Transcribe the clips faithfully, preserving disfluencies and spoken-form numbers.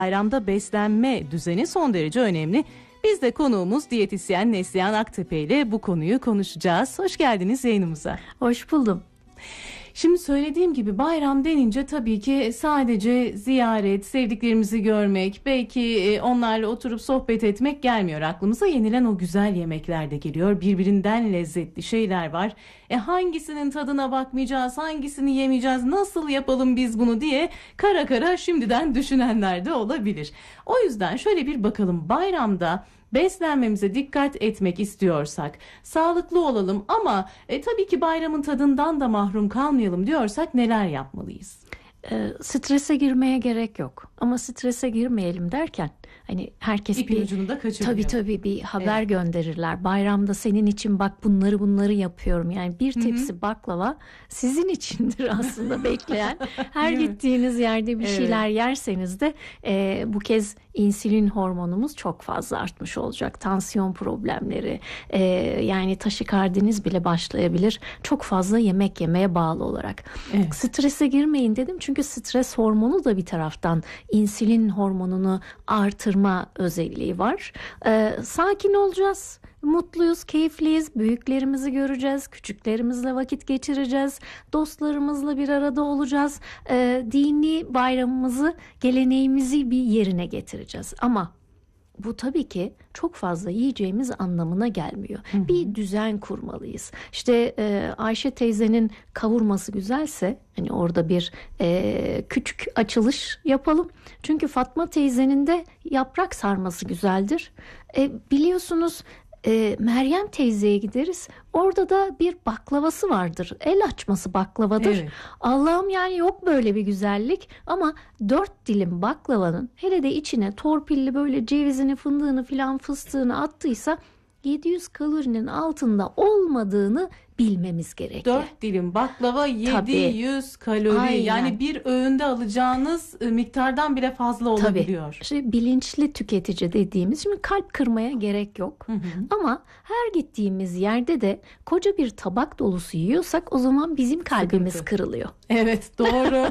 Bayramda beslenme düzeni son derece önemli. Biz de konuğumuz diyetisyen Neslihan Aktepe ile bu konuyu konuşacağız. Hoş geldiniz yayınımıza. Hoş buldum. Şimdi söylediğim gibi bayram denince tabii ki sadece ziyaret, sevdiklerimizi görmek, belki onlarla oturup sohbet etmek gelmiyor aklımıza. Yenilen o güzel yemekler de geliyor. Birbirinden lezzetli şeyler var. E hangisinin tadına bakmayacağız, hangisini yemeyeceğiz, nasıl yapalım biz bunu diye kara kara şimdiden düşünenler de olabilir. O yüzden şöyle bir bakalım, bayramda beslenmemize dikkat etmek istiyorsak, sağlıklı olalım ama e, tabii ki bayramın tadından da mahrum kalmayalım diyorsak neler yapmalıyız? E, strese girmeye gerek yok. Ama strese girmeyelim derken hani herkes İpin bir ucunu da kaçırmıyor. tabii tabii bir haber Evet. gönderirler. Bayramda senin için bak bunları bunları yapıyorum. Yani bir tepsi Hı-hı. baklava sizin içindir aslında bekleyen. Her gittiğiniz yerde bir evet. şeyler yerseniz de e, bu kez insülin hormonumuz çok fazla artmış olacak. Tansiyon problemleri, e, yani taşikardiniz bile başlayabilir. Çok fazla yemek yemeye bağlı olarak. Evet. Strese girmeyin dedim çünkü stres hormonu da bir taraftan insülin hormonunu artırma özelliği var. E, sakin olacağız. Mutluyuz, keyifliyiz, büyüklerimizi göreceğiz, küçüklerimizle vakit geçireceğiz, dostlarımızla bir arada olacağız, e, dini bayramımızı, geleneğimizi bir yerine getireceğiz. Ama bu tabii ki çok fazla yiyeceğimiz anlamına gelmiyor. Hı hı. Bir düzen kurmalıyız. İşte e, Ayşe teyzenin kavurması güzelse hani orada bir e, küçük açılış yapalım. Çünkü Fatma teyzenin de yaprak sarması güzeldir. E, biliyorsunuz E, Meryem teyzeye gideriz. Orada da bir baklavası vardır. El açması baklavadır. Evet. Allah'ım yani yok böyle bir güzellik. Ama dört dilim baklavanın hele de içine torpilli böyle cevizini, fındığını filan fıstığını attıysa yedi yüz kalorinin altında olmadığını bilmemiz gerekiyor. dört dilim baklava yedi yüz kalori. Aynen. Yani bir öğünde alacağınız miktardan bile fazla olabiliyor. Tabii. İşte bilinçli tüketici dediğimiz, şimdi kalp kırmaya gerek yok. Hı hı. Ama her gittiğimiz yerde de koca bir tabak dolusu yiyorsak o zaman bizim kalbimiz Sıkıntı. kırılıyor. Evet, doğru.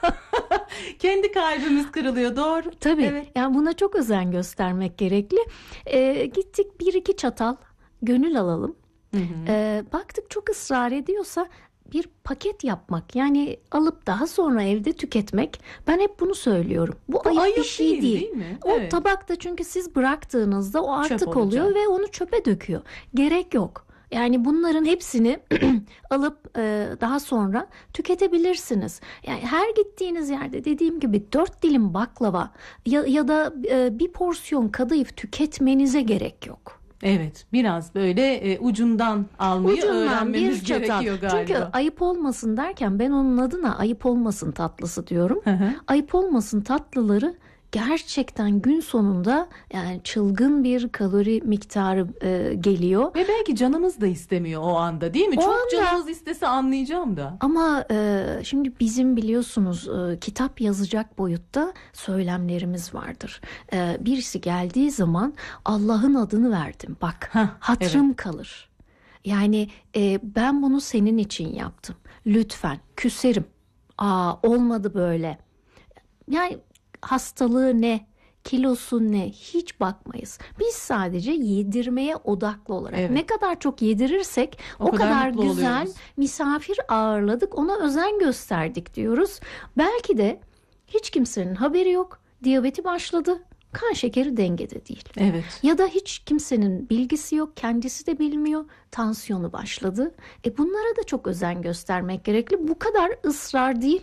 Kendi kalbimiz kırılıyor, doğru. Tabii. Evet. Yani buna çok özen göstermek gerekli. Ee, gittik bir iki çatal gönül alalım. Hı hı. Ee, baktık çok ısrar ediyorsa bir paket yapmak, yani alıp daha sonra evde tüketmek, ben hep bunu söylüyorum. Bu, Bu ayıp, ayıp bir şey değil. değil. değil mi? O evet. tabakta çünkü siz bıraktığınızda o artık oluyor ve onu çöpe döküyor. Gerek yok. Yani bunların hepsini alıp e, daha sonra tüketebilirsiniz. Yani her gittiğiniz yerde dediğim gibi dört dilim baklava ya, ya da e, bir porsiyon kadayıf tüketmenize gerek yok. Evet, biraz böyle e, ucundan almayı ucundan öğrenmemiz gerekiyor galiba. Çünkü ayıp olmasın derken ben onun adına ayıp olmasın tatlısı diyorum. Hı hı. Ayıp olmasın tatlıları gerçekten gün sonunda yani çılgın bir kalori miktarı e, geliyor. Ve belki canımız da istemiyor o anda, değil mi? O Çok anda, canımız istese anlayacağım da. Ama e, şimdi bizim biliyorsunuz e, kitap yazacak boyutta söylemlerimiz vardır. E, birisi geldiği zaman Allah'ın adını verdim. Bak Heh, hatırım evet. kalır. Yani e, ben bunu senin için yaptım. Lütfen küserim. Aa olmadı böyle. Yani hastalığı ne, kilosu ne hiç bakmayız. Biz sadece yedirmeye odaklı olarak evet. ne kadar çok yedirirsek o, o kadar, kadar güzel oluyoruz. Misafir ağırladık, ona özen gösterdik diyoruz. Belki de hiç kimsenin haberi yok, diyabeti başladı, kan şekeri dengede değil. Evet. Ya da hiç kimsenin bilgisi yok, kendisi de bilmiyor, tansiyonu başladı. E bunlara da çok özen göstermek gerekli. Bu kadar ısrar değil.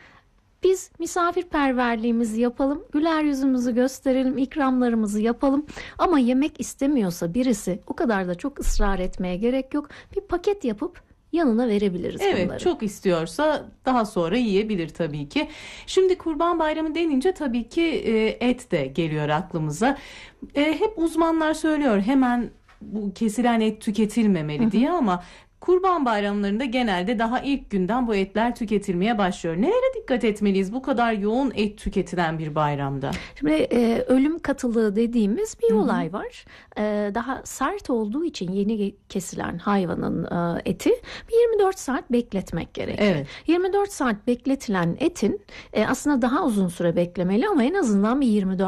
Biz misafirperverliğimizi yapalım, güler yüzümüzü gösterelim, ikramlarımızı yapalım. Ama yemek istemiyorsa birisi, o kadar da çok ısrar etmeye gerek yok. Bir paket yapıp yanına verebiliriz evet, bunları. Çok istiyorsa daha sonra yiyebilir tabii ki. Şimdi Kurban Bayramı denince tabii ki et de geliyor aklımıza. Hep uzmanlar söylüyor hemen bu kesilen et tüketilmemeli hı hı. diye ama Kurban bayramlarında genelde daha ilk günden bu etler tüketilmeye başlıyor. Nelere dikkat etmeliyiz bu kadar yoğun et tüketilen bir bayramda? Şimdi e, ölüm katılığı dediğimiz bir Hı-hı. olay var. E, daha sert olduğu için yeni kesilen hayvanın e, eti yirmi dört saat bekletmek gerekiyor. Evet. yirmi dört saat bekletilen etin e, aslında daha uzun süre beklemeli ama en azından bir yirmi dört